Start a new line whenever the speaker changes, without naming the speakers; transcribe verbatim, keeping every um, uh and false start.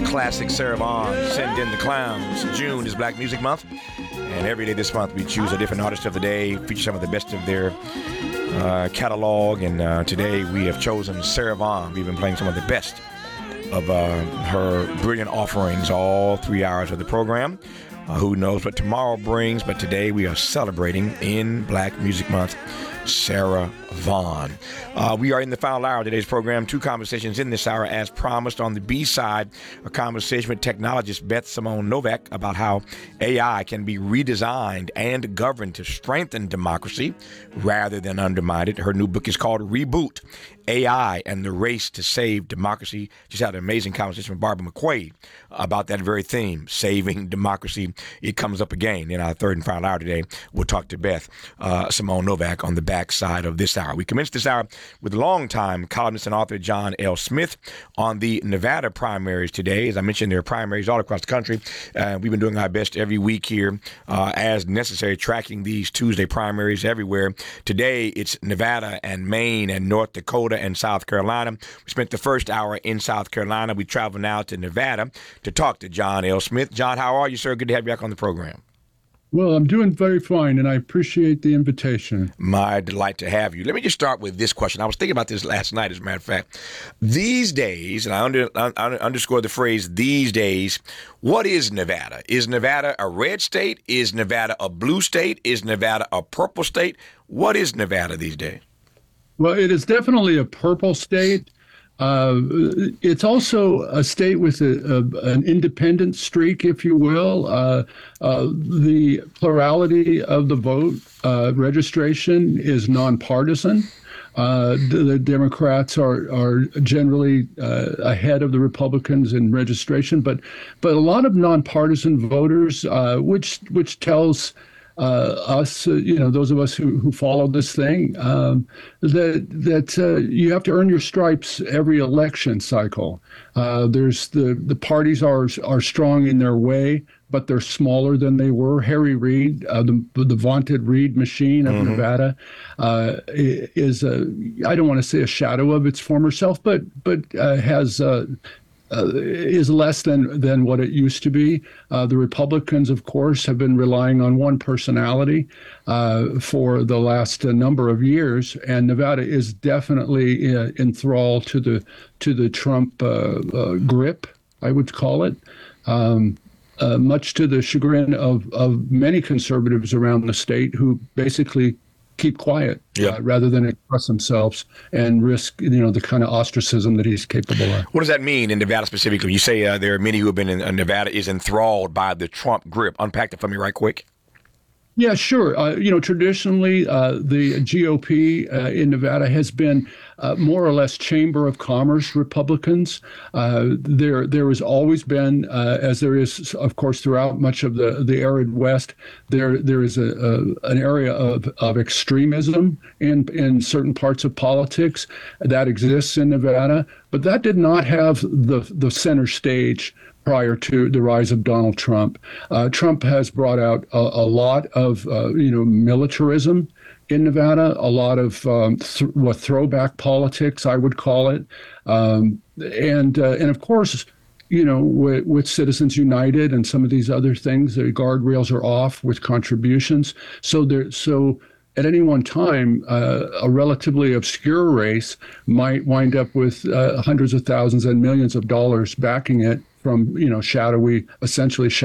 classic Sarah Vaughan, Send in the Clowns. June is Black Music Month, and every day this month we choose a different artist of the day, feature some of the best of their uh, catalog, and uh, today we have chosen Sarah Vaughan. We've been playing some of the best of uh, her brilliant offerings all three hours of the program. Uh, who knows what tomorrow brings, but today we are celebrating in Black Music Month Sarah Vaughan. Uh, we are in the final hour of today's program. Two conversations in this hour, as promised. On the B side, a conversation with technologist Beth Simone Novak about how A I can be redesigned and governed to strengthen democracy rather than undermine it. Her new book is called Reboot: A I and the Race to Save Democracy. She's had an amazing conversation with Barbara McQuade about that very theme, saving democracy. It comes up again in our third and final hour today. We'll talk to Beth uh, Simone Novak on the back side of this hour. We commence this hour with longtime columnist and author John L. Smith on the Nevada primaries today. As I mentioned, there are primaries all across the country. Uh, we've been doing our best every week here uh, as necessary, tracking these Tuesday primaries everywhere. Today, it's Nevada and Maine and North Dakota and South Carolina. We spent the first hour in South Carolina. We travel now to Nevada to talk to John L. Smith. John, how are you, sir? Good to have you back on the program.
Well, I'm doing very fine, and I appreciate the invitation.
My delight to have you. Let me just start with this question. I was thinking about this last night, as a matter of fact. These days, and I, under, I underscore the phrase these days, what is Nevada? Is Nevada a red state? Is Nevada a blue state? Is Nevada a purple state? What is Nevada these days?
Well, it is definitely a purple state. Uh, it's also a state with a, a, an independent streak, if you will. Uh, uh, the plurality of the vote uh, registration is nonpartisan. Uh, the, the Democrats are are generally uh, ahead of the Republicans in registration, but but a lot of nonpartisan voters, uh, which which tells Uh, us, uh, you know, those of us who, who follow this thing, um, that that uh, you have to earn your stripes every election cycle. Uh, there's the the parties are are strong in their way, but they're smaller than they were. Harry Reid, uh, the the vaunted Reid machine of mm-hmm. Nevada, uh, is a, I don't want to say a shadow of its former self, but but uh, has. Uh, Uh, is less than than what it used to be. Uh, the Republicans, of course, have been relying on one personality uh, for the last uh, number of years, and Nevada is definitely uh, enthralled to the to the Trump uh, uh, grip, I would call it. Um, uh, much to the chagrin of of many conservatives around the state who basically keep quiet yeah. uh, rather than express themselves and risk, you know, the kind of ostracism that he's capable of.
What does that mean in Nevada specifically? You say uh, there are many who have been in uh, Nevada is enthralled by the Trump grip. Unpack that for me right quick.
Yeah, sure. Uh, you know, traditionally, uh, the G O P uh, in Nevada has been uh, more or less Chamber of Commerce Republicans. Uh, there, there has always been, uh, as there is, of course, throughout much of the, the arid West, there there is a, a an area of, of extremism in in certain parts of politics that exists in Nevada, but that did not have the the center stage prior to the rise of Donald Trump. Uh, Trump has brought out a, a lot of, uh, you know, militarism in Nevada, a lot of um, th- what throwback politics, I would call it. Um, and, uh, and of course, you know, with, with Citizens United and some of these other things, the guardrails are off with contributions. So there, so at any one time, uh, a relatively obscure race might wind up with uh, hundreds of thousands and millions of dollars backing it from, you know, shadowy, essentially shadowy